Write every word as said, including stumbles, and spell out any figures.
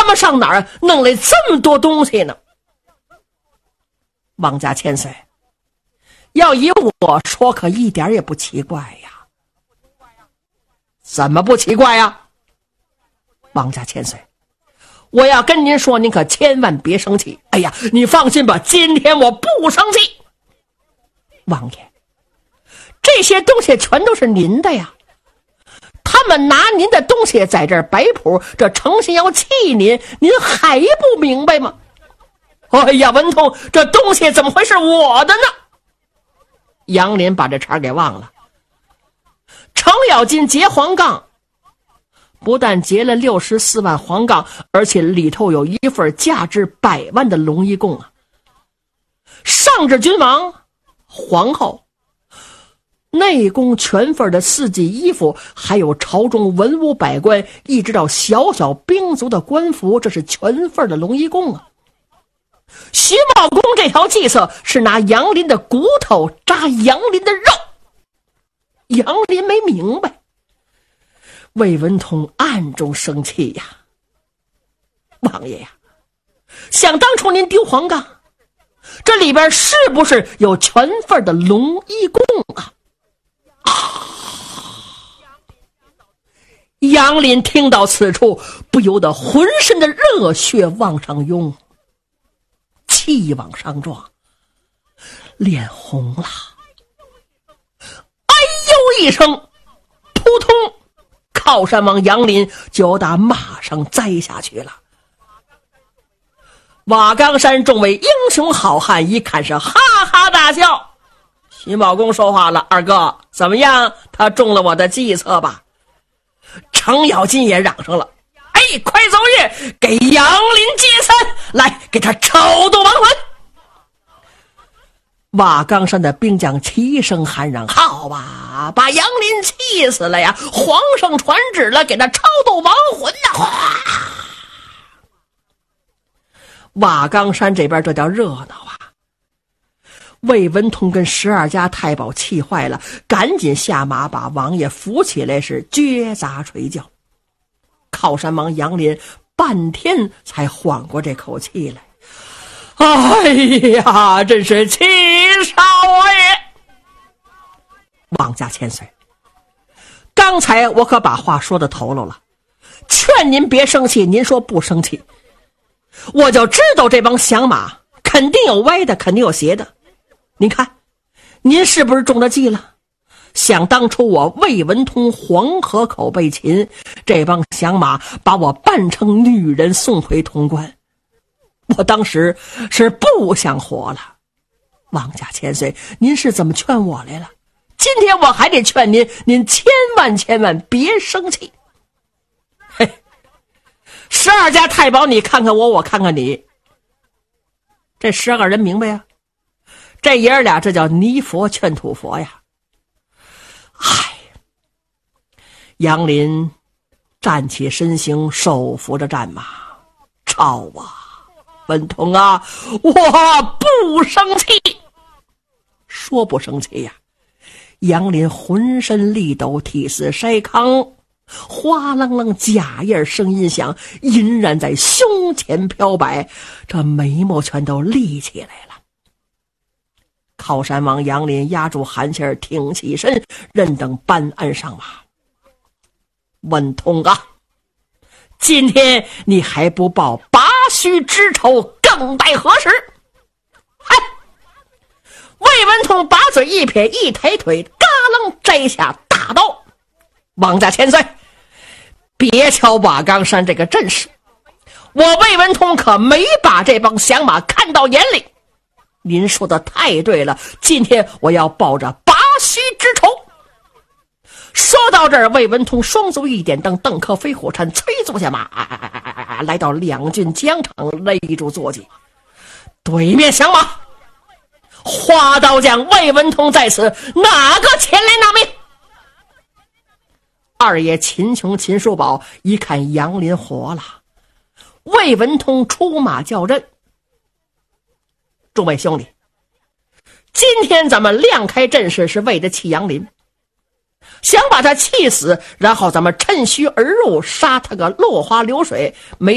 们上哪儿弄来这么多东西呢？王家千岁，要以我说可一点也不奇怪呀。怎么不奇怪呀？王家千岁，我要跟您说，您可千万别生气。哎呀，你放心吧，今天我不生气。王爷，这些东西全都是您的呀，他们拿您的东西在这儿摆谱，这诚心要气您，您还不明白吗？哎呀，文通，这东西怎么会是我的呢？杨林把这茬给忘了。程咬金劫黄杠，不但劫了六十四万黄杠，而且里头有一份价值百万的龙衣贡啊！上至君王、皇后，内宫全份的四季衣服，还有朝中文武百官，一直到小小兵卒的官服，这是全份的龙衣贡啊！徐茂公这条计策是拿杨林的骨头扎杨林的肉，杨林没明白，魏文通暗中生气呀。王爷呀，想当初您丢黄冈，这里边是不是有全份的龙衣贡啊？啊！杨林听到此处，不由得浑身的热血往上涌，气往上撞，脸红了。哎呦一声，扑通，靠山王杨林就打马上栽下去了。瓦岗山众位英雄好汉一看是哈哈大笑。徐茂公说话了：“二哥，怎么样？他中了我的计策吧？”程咬金也嚷上了：“哎，快走日，给杨林解散，来给他超度亡魂！”瓦岗山的兵将齐声喊嚷：“好吧，把杨林气死了呀！皇上传旨了，给他超度亡魂呐！”哗！瓦岗山这边这叫热闹啊！魏文通跟十二家太保气坏了，赶紧下马把王爷扶起来，是撅砸垂叫。靠山王杨林半天才缓过这口气来。哎呀，真是气少爷！王家千岁，刚才我可把话说的头喽了，劝您别生气，您说不生气，我就知道这帮响马肯定有歪的，肯定有邪的。您看，您是不是中了计了？想当初我魏文通黄河口被擒，这帮响马把我扮成女人送回潼关，我当时是不想活了。王家千岁，您是怎么劝我来了？今天我还得劝您，您千万千万别生气。嘿，十二家太保，你看看我，我看看你，这十二个人明白呀？这爷儿俩这叫泥佛劝土佛呀。唉，杨林站起身形，手扶着战马，超啊，文通啊，我不生气。说不生气呀，杨林浑身力抖，体似筛糠，哗楞楞假叶声音响，隐然在胸前飘摆，这眉毛全都立起来了。靠山王杨林压住韩气儿，挺起身，任等搬鞍上马。文通啊，今天你还不报拔须之仇，更待何时？嗨！魏文通把嘴一撇，一抬腿，嘎楞摘下大刀。王家千岁，别瞧瓦岗山这个阵势，我魏文通可没把这帮响马看到眼里。您说的太对了，今天我要报着拔须之仇。说到这儿，魏文通双足一点，蹬邓克飞虎铲催坐下马，啊啊啊啊啊，来到两军疆场，勒住坐骑。对面响马，花刀将魏文通在此，哪个前来纳命？二爷秦琼、秦叔宝一看杨林活了，魏文通出马叫阵。众位兄弟，今天咱们亮开阵势是为了气杨林，想把他气死，然后咱们趁虚而入，杀他个落花流水。没